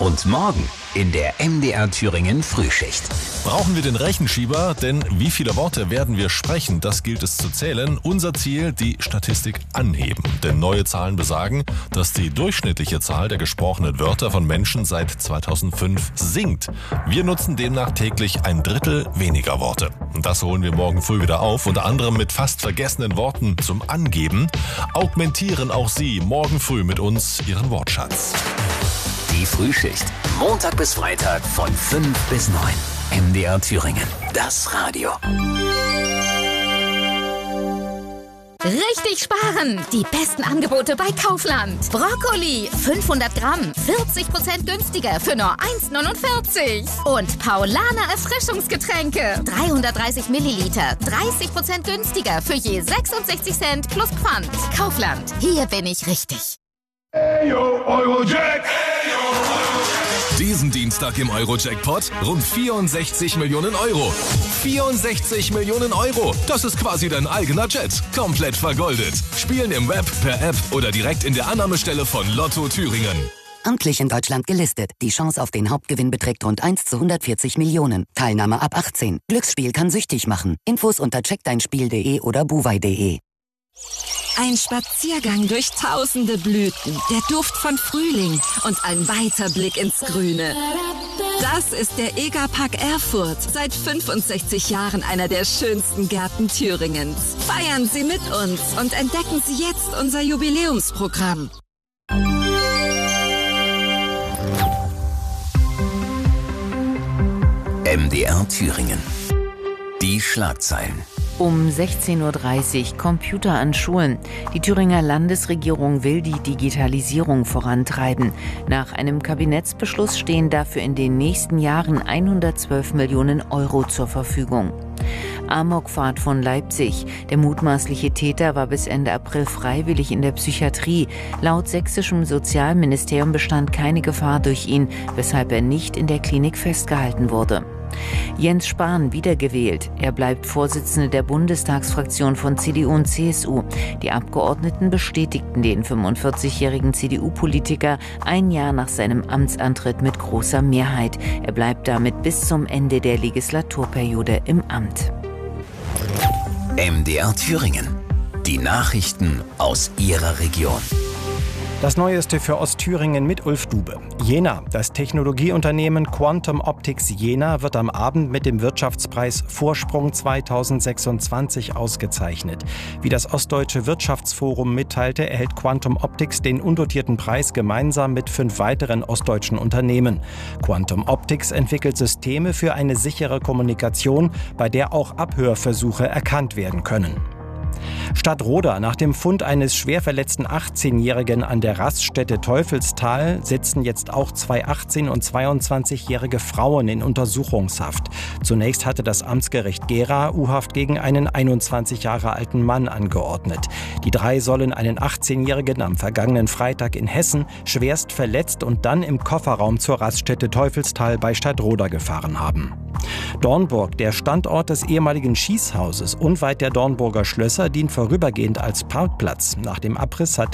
Und morgen in der MDR Thüringen Frühschicht. Brauchen wir den Rechenschieber? Denn wie viele Worte werden wir sprechen? Das gilt es zu zählen. Unser Ziel, die Statistik anheben. Denn neue Zahlen besagen, dass die durchschnittliche Zahl der gesprochenen Wörter von Menschen seit 2005 sinkt. Wir nutzen demnach täglich 1/3 weniger Worte. Und das holen wir morgen früh wieder auf, unter anderem mit fast vergessenen Worten zum Angeben. Augmentieren auch Sie morgen früh mit uns Ihren Wortschatz. Die Frühschicht. Montag bis Freitag von 5 bis 9. MDR Thüringen. Das Radio. Richtig sparen! Die besten Angebote bei Kaufland. Brokkoli 500 Gramm, 40% günstiger für nur 1,49. Und Paulaner Erfrischungsgetränke 330 Milliliter, 30% günstiger für je 66 Cent plus Pfand. Kaufland, hier bin ich richtig. Eyo, Eurojack! Diesen Dienstag im Euro-Jackpot rund 64 Millionen Euro. 64 Millionen Euro. Das ist quasi dein eigener Jet. Komplett vergoldet. Spielen im Web, per App oder direkt in der Annahmestelle von Lotto Thüringen. Amtlich in Deutschland gelistet. Die Chance auf den Hauptgewinn beträgt rund 1 zu 140 Millionen. Teilnahme ab 18. Glücksspiel kann süchtig machen. Infos unter checkdeinspiel.de oder buwei.de. Ein Spaziergang durch tausende Blüten, der Duft von Frühling und ein weiter Blick ins Grüne. Das ist der EGA-Park Erfurt. Seit 65 Jahren einer der schönsten Gärten Thüringens. Feiern Sie mit uns und entdecken Sie jetzt unser Jubiläumsprogramm. MDR Thüringen. Die Schlagzeilen. Um 16:30 Uhr Computer an Schulen. Die Thüringer Landesregierung will die Digitalisierung vorantreiben. Nach einem Kabinettsbeschluss stehen dafür in den nächsten Jahren 112 Millionen Euro zur Verfügung. Amokfahrt von Leipzig. Der mutmaßliche Täter war bis Ende April freiwillig in der Psychiatrie. Laut sächsischem Sozialministerium bestand keine Gefahr durch ihn, weshalb er nicht in der Klinik festgehalten wurde. Jens Spahn wiedergewählt. Er bleibt Vorsitzender der Bundestagsfraktion von CDU und CSU. Die Abgeordneten bestätigten den 45-jährigen CDU-Politiker ein Jahr nach seinem Amtsantritt mit großer Mehrheit. Er bleibt damit bis zum Ende der Legislaturperiode im Amt. MDR Thüringen. Die Nachrichten aus Ihrer Region. Das Neueste für Ostthüringen mit Ulf Dube. Jena. Das Technologieunternehmen Quantum Optics Jena wird am Abend mit dem Wirtschaftspreis Vorsprung 2026 ausgezeichnet. Wie das Ostdeutsche Wirtschaftsforum mitteilte, erhält Quantum Optics den undotierten Preis gemeinsam mit 5 weiteren ostdeutschen Unternehmen. Quantum Optics entwickelt Systeme für eine sichere Kommunikation, bei der auch Abhörversuche erkannt werden können. Stadtroda. Nach dem Fund eines schwer verletzten 18-Jährigen an der Raststätte Teufelstal sitzen jetzt auch 2 18- und 22-jährige Frauen in Untersuchungshaft. Zunächst hatte das Amtsgericht Gera U-Haft gegen einen 21 Jahre alten Mann angeordnet. Die 3 sollen einen 18-Jährigen am vergangenen Freitag in Hessen schwerst verletzt und dann im Kofferraum zur Raststätte Teufelstal bei Stadtroda gefahren haben. Dornburg. Der Standort des ehemaligen Schießhauses unweit der Dornburger Schlösser dient vorübergehend als Parkplatz. Nach dem Abriss hat